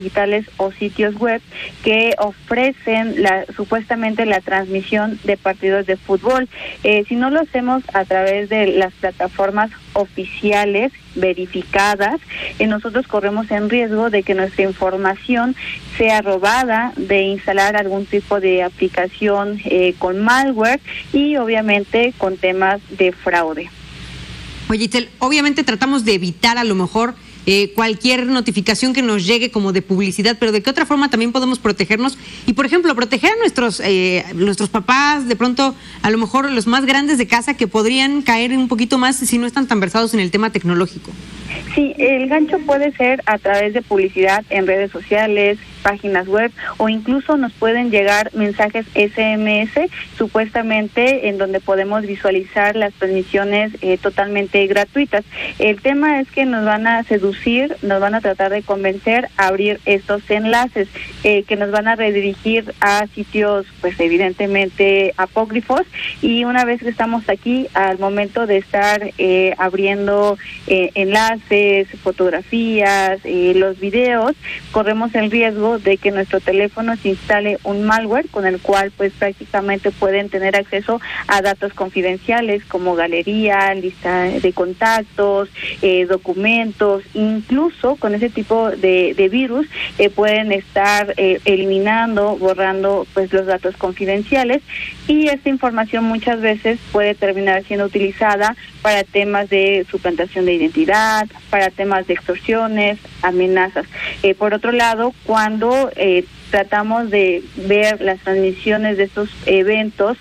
digitales o sitios web que ofrecen supuestamente la transmisión de partidos de fútbol. Si no lo hacemos a través de las plataformas oficiales verificadas, nosotros corremos en riesgo de que nuestra información sea robada, de instalar algún tipo de aplicación con malware y obviamente con temas de fraude. Oye, Itzel, obviamente tratamos de evitar a lo mejor cualquier notificación que nos llegue como de publicidad, pero ¿de qué otra forma también podemos protegernos? Y, por ejemplo, proteger a nuestros papás, de pronto, a lo mejor los más grandes de casa que podrían caer un poquito más si no están tan versados en el tema tecnológico. Sí, el gancho puede ser a través de publicidad en redes sociales, páginas web, o incluso nos pueden llegar mensajes SMS supuestamente en donde podemos visualizar las transmisiones totalmente gratuitas. El tema es que nos van a seducir, nos van a tratar de convencer a abrir estos enlaces que nos van a redirigir a sitios pues evidentemente apócrifos, y una vez que estamos aquí, al momento de estar abriendo enlaces, fotografías, los videos, corremos el riesgo de que nuestro teléfono se instale un malware con el cual pues prácticamente pueden tener acceso a datos confidenciales como galería, lista de contactos, documentos. Incluso con ese tipo de virus pueden estar eliminando, borrando pues los datos confidenciales, y esta información muchas veces puede terminar siendo utilizada para temas de suplantación de identidad, para temas de extorsiones, amenazas. Por otro lado, cuando tratamos de ver las transmisiones de estos eventos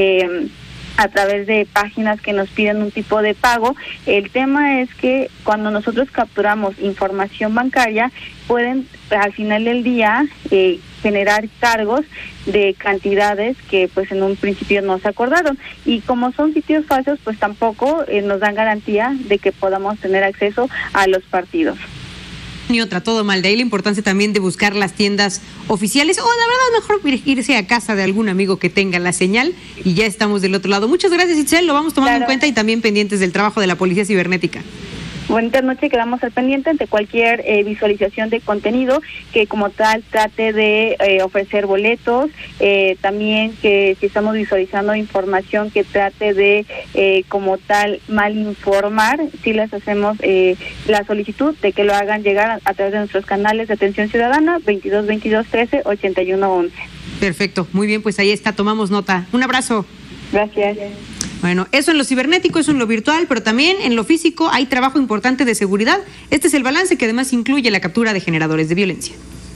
a través de páginas que nos piden un tipo de pago, el tema es que cuando nosotros capturamos información bancaria, pueden al final del día generar cargos de cantidades que pues en un principio no se acordaron, y como son sitios falsos pues tampoco nos dan garantía de que podamos tener acceso a los partidos. Ni otra, todo mal. De ahí la importancia también de buscar las tiendas oficiales, o la verdad mejor irse a casa de algún amigo que tenga la señal, y ya estamos del otro lado. Muchas gracias, Itzel, lo vamos tomando en cuenta, y también pendientes del trabajo de la Policía Cibernética. Bonita noche, quedamos al pendiente ante cualquier visualización de contenido que como tal trate de ofrecer boletos, también que si estamos visualizando información que trate de como tal mal informar, si les hacemos la solicitud de que lo hagan llegar a través de nuestros canales de atención ciudadana 22 22 13 81 11. Perfecto, muy bien, pues ahí está, tomamos nota. Un abrazo. Gracias. Bueno, eso en lo cibernético, eso en lo virtual, pero también en lo físico hay trabajo importante de seguridad. Este es el balance que además incluye la captura de generadores de violencia.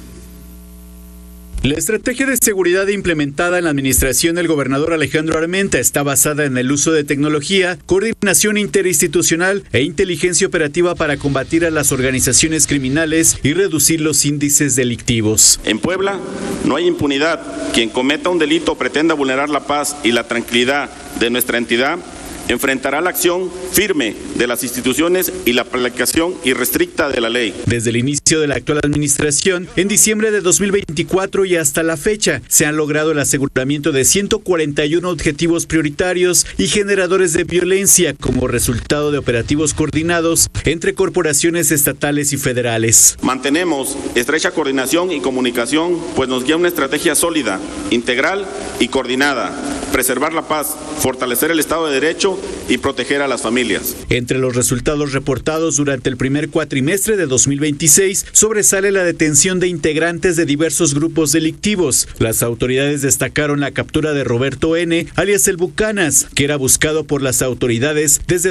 La estrategia de seguridad implementada en la administración del gobernador Alejandro Armenta está basada en el uso de tecnología, coordinación interinstitucional e inteligencia operativa para combatir a las organizaciones criminales y reducir los índices delictivos. En Puebla no hay impunidad. Quien cometa un delito o pretenda vulnerar la paz y la tranquilidad de nuestra entidad enfrentará la acción firme de las instituciones y la aplicación irrestricta de la ley. Desde el inicio de la actual administración, en diciembre de 2024 y hasta la fecha, se han logrado el aseguramiento de 141 objetivos prioritarios y generadores de violencia como resultado de operativos coordinados entre corporaciones estatales y federales. Mantenemos estrecha coordinación y comunicación, pues nos guía una estrategia sólida, integral y coordinada. Preservar la paz, fortalecer el Estado de Derecho y proteger a las familias. Entre los resultados reportados durante el primer cuatrimestre de 2026, sobresale la detención de integrantes de diversos grupos delictivos. Las autoridades destacaron la captura de Roberto N., alias El Bucanas, que era buscado por las autoridades desde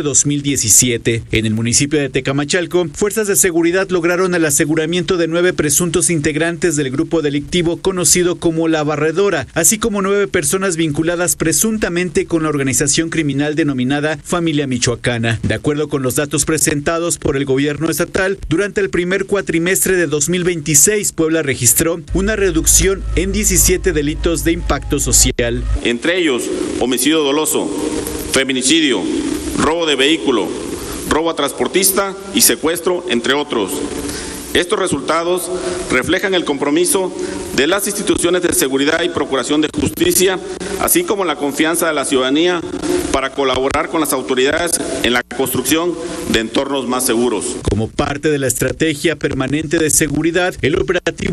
2017. En el municipio de Tecamachalco, fuerzas de seguridad lograron el aseguramiento de 9 presuntos integrantes del grupo delictivo conocido como La Barredora, así como 9 personas vinculadas presuntamente con la organización criminal denominada Familia Michoacana. De acuerdo con los datos presentados por el gobierno estatal, durante el primer cuatrimestre de 2026, Puebla registró una reducción en 17 delitos de impacto social. Entre ellos, homicidio doloso, feminicidio, robo de vehículo, robo a transportista y secuestro, entre otros. Estos resultados reflejan el compromiso de las instituciones de seguridad y procuración de justicia, así como la confianza de la ciudadanía para colaborar con las autoridades en la construcción de entornos más seguros. Como parte de la estrategia permanente de seguridad, el operativo